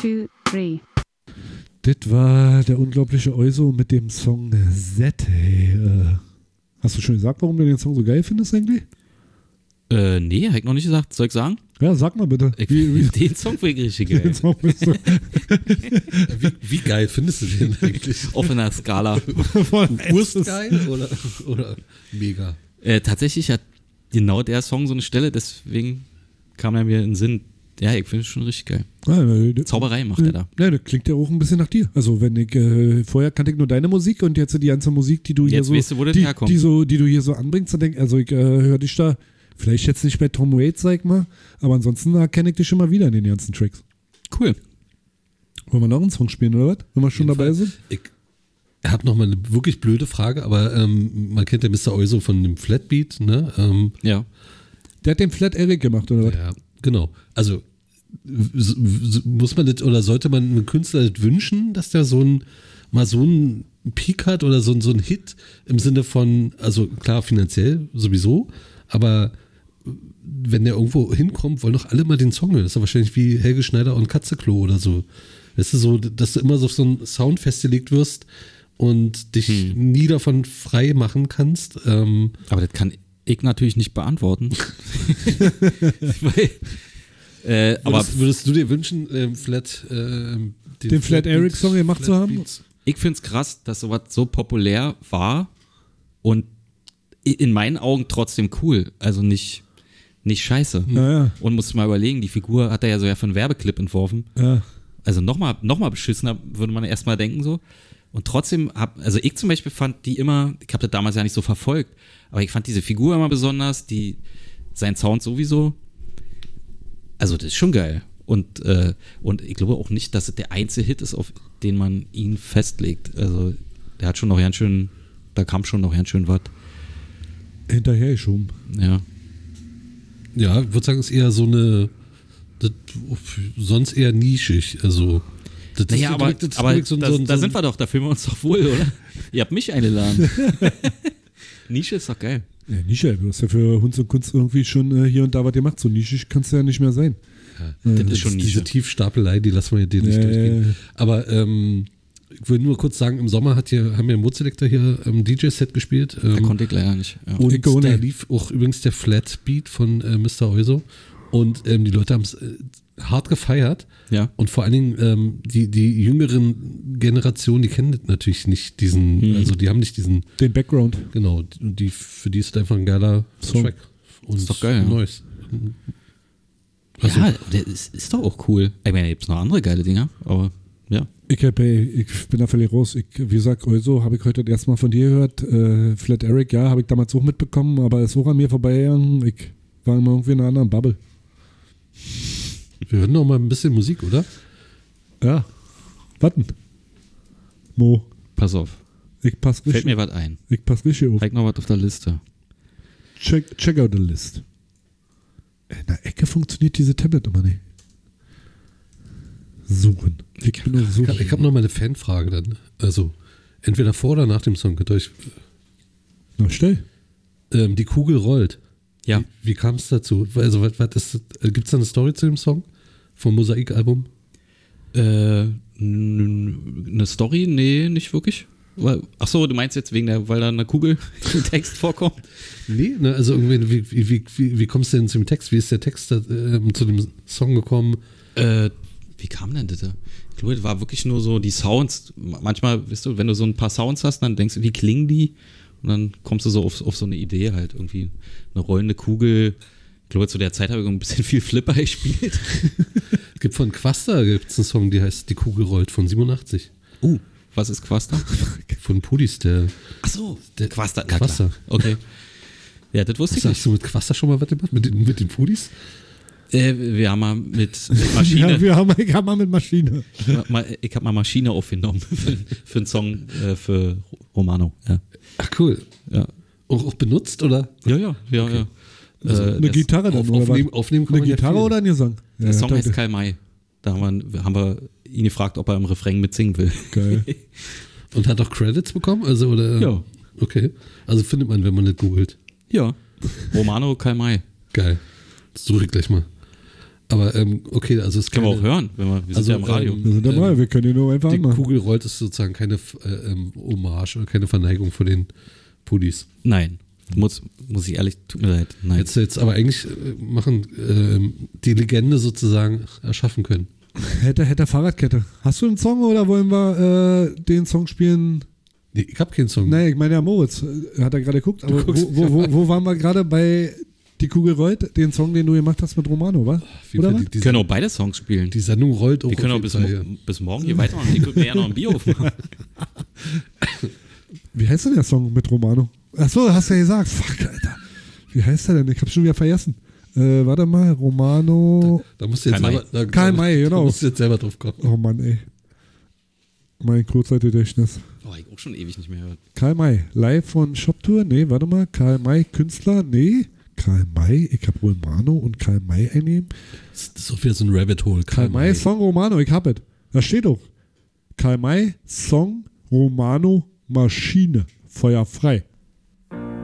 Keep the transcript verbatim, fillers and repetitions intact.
two, three. Das war der unglaubliche Euso mit dem Song Z. Hey, äh, hast du schon gesagt, warum du den Song so geil findest eigentlich? Äh, nee, hab ich noch nicht gesagt. Soll ich sagen? Ja, sag mal bitte. Ich, wie, wie, den Song finde ich richtig geil. den Song bist du wie, wie geil findest du den eigentlich? Auf einer Skala. Urst geil oder, oder mega? Äh, tatsächlich hat genau der Song so eine Stelle, deswegen kam er mir in den Sinn. Ja, ich finde es schon richtig geil. Ah, das, Zauberei macht er da. Ja, das klingt ja auch ein bisschen nach dir. Also wenn ich, äh, vorher kannte ich nur deine Musik und jetzt die ganze Musik, die du hier Jetzt so, weißt du, wo das die, herkommt. die, so, die du hier so anbringst, dann denk, also ich äh, höre dich da, vielleicht jetzt nicht bei Tom Waits, sag ich mal, aber ansonsten erkenne ich dich schon mal wieder in den ganzen Tracks. Cool. Wollen wir noch einen Song spielen, oder was? Wenn wir schon dabei Fall. sind? Ich habe noch mal eine wirklich blöde Frage, aber ähm, man kennt ja Mister Euso von dem Flatbeat, ne? Ähm, Ja. Der hat den Flat Eric gemacht, oder was? ja, genau. Also s- s- muss man das oder sollte man einem Künstler das wünschen, dass der so ein mal so einen Peak hat oder so, ein- so ein Hit im Sinne von, also klar finanziell sowieso, aber wenn der irgendwo hinkommt, wollen doch alle mal den Song hören. Das ist ja wahrscheinlich wie Helge Schneider und Katzeklo oder so. Weißt du, so, dass du immer so auf so einen Sound festgelegt wirst und dich Hm. nie davon frei machen kannst. Ähm, Aber das kann ich natürlich nicht beantworten. Weil, äh, aber würdest, würdest du dir wünschen, ähm, Flat, ähm, den, Den Flat Eric Song gemacht zu haben? Flatbeats? ich finde es krass, dass sowas so populär war und i- in meinen Augen trotzdem cool. Also nicht, nicht scheiße. Ja, Und musst mal überlegen, die Figur hat er ja so ja für einen Werbeclip entworfen. ja. ja. Also nochmal noch mal beschissener, würde man erstmal denken so. Und trotzdem hab, also ich zum Beispiel fand die immer, ich habe das damals ja nicht so verfolgt, aber ich fand diese Figur immer besonders, die, sein Sound sowieso. Also das ist schon geil. Und, äh, und ich glaube auch nicht, dass es der einzige Hit ist, auf den man ihn festlegt. Also der hat schon noch ganz schön, da kam schon noch ganz schön was. Hinterher geschoben. Ja. Ja, ich würde sagen, es ist eher so eine, das, sonst eher nischig. Also, das Naja, so aber, direkt- das ist aber direkt so ein- da, so ein- da so sind ein- wir doch, da fühlen wir uns doch wohl, oder? Ihr habt mich eingeladen. Nische ist doch geil. Ja, Nische, du hast ja für Hunds und Kunst irgendwie schon äh, hier und da was gemacht. So nischig kannst du ja nicht mehr sein. Ja, Das ist schon diese Nische. Tiefstapelei, die lassen wir dir nicht Ja, durchgehen. ja. Aber ähm, ich will nur kurz sagen, im Sommer hat hier, haben wir im Moodselector hier ein D J-Set gespielt. Da Ähm, konnte ich leider nicht. Ja. und Ich auch da nicht. lief auch übrigens der Flatbeat von äh, Mister Euso. Und ähm, die Leute haben es äh, hart gefeiert. ja. Und vor allen Dingen ähm, die, die jüngeren Generationen, die kennen das natürlich nicht, diesen, Mhm. also die haben nicht diesen, Den Background. genau, die, die für die ist das einfach ein geiler Song. Track. Und Ist doch geil, ja. Neues. Also, ja, der ist, ist doch auch cool. Ich meine, da gibt es noch andere geile Dinger, aber ja. Ich, hab, ey, ich bin da völlig raus. Ich, wie gesagt, also habe ich heute das erste Mal von dir gehört. Äh, Flat Eric, ja, habe ich damals auch mitbekommen, aber ist auch an mir vorbeigegangen. Ich war immer irgendwie in einer anderen Bubble. wir hören noch mal ein bisschen Musik, oder? Ja. Warten. Mo. Pass auf. Ich pass Fällt richtig, mir was ein. ich pass richtig auf. Halt noch was auf der Liste. Check, check out the list. In der Ecke funktioniert diese Tablet immer nicht. Suchen. Ich bin nur Ich suchen. habe hab noch mal eine Fanfrage dann. Also, entweder vor oder nach dem Song. Könnt ihr euch, Na, stell. ähm, die Kugel rollt. Ja. Wie, wie kam es dazu? Also, was, was ist, gibt es da eine Story zu dem Song? Vom Mosaik-Album? Äh, n- eine Story? Nee, nicht wirklich. Weil- Ach so, du meinst jetzt wegen der, weil da eine Kugel im Text vorkommt? Nee, ne, also irgendwie, wie, wie, wie, wie, wie kommst du denn zum Text? Wie ist der Text ähm, zu dem Song gekommen? Äh, wie kam denn das? Ich glaube, das war wirklich nur so die Sounds. Manchmal, weißt du, wenn du so ein paar Sounds hast, dann denkst du, wie klingen die? Und dann kommst du so auf, auf so eine Idee halt. Irgendwie eine rollende Kugel. Ich glaube, zu der Zeit habe ich ein bisschen viel Flipper gespielt. Es gibt von Quasta gibt's einen Song, die heißt Die Kugel rollt von siebenundachtzig. Uh, was ist Quasta? Von Pudis, der. Ach so, Der- Quasta. Na Quasta. klar. Okay. Ja, das wusste ich Hast nicht. du mit Quasta schon mal was gemacht? Mit den, mit den Pudis? Äh, wir haben mal mit, mit Maschine. Ja, wir haben, ich hab mal mit Maschine. mal, ich habe mal Maschine aufgenommen für, für einen Song äh, für Romano. Ja. Ach cool. Ja, Auch, auch benutzt, oder? ja, ja. ja, ja. Also Äh, eine das- Gitarre dann, Auf, oder aufnehmen, was? aufnehmen kann Eine man ja Gitarre viel. oder ein Gesang? Ja, Der Song ja, heißt danke. Karl May. Da haben wir, haben wir ihn gefragt, ob er im Refrain mitsingen will. Geil. Und hat auch Credits bekommen? Also, oder? Ja. Okay. Also findet man, wenn man das googelt. Ja. Romano Karl May. Geil. Das suche ich gleich mal. Aber ähm, okay, also es Können wir keine- auch hören, wenn wir, wir sind Also, ja im Radio. ähm, Wir sind dabei, wir können ihn nur einfach Die anmachen. Kugel rollt ist sozusagen keine äh, ähm, Hommage oder keine Verneigung vor den Pudis. Nein, muss, muss ich ehrlich, tut mir leid. Nein. Jetzt, jetzt aber eigentlich äh, machen, ähm, die Legende sozusagen erschaffen können. Hätte, hätte Fahrradkette. Hast du einen Song oder wollen wir äh, den Song spielen? Nee, ich habe keinen Song. Nee, ich meine ja Moritz, äh, hat er gerade geguckt, aber guckst- wo, wo, wo, wo waren wir gerade bei Die Kugel rollt, den Song, den du gemacht hast mit Romano, wa? Wie Oder viel- was? die, die, Wir können auch beide Songs spielen. die Sendung rollt auch Wir können auch auf bis, jeden Fall mo hier. bis morgen hier weitermachen. Ich würde mir ja noch ein Bier aufmachen. Wie heißt denn der Song mit Romano? Achso, hast du ja gesagt. Fuck, Alter. Wie heißt der denn? Ich hab's schon wieder vergessen. Äh, warte mal, Romano. Da musst du jetzt Karl selber, da, Karl May, da genau. musst du jetzt selber drauf kommen. Oh Mann, ey. Mein Kurzzeitgedächtnis. Oh, ich auch schon ewig nicht mehr gehört. Karl May, live von Shoptour? Nee, warte mal. Karl May, Künstler? Nee. Karl May, ich hab Romano und Karl May einnehmen. Das ist auch wieder so ein Rabbit Hole. Karl May, Song Romano, ich hab es. Da steht doch. Karl May, Song Romano, Maschine, Feuer frei.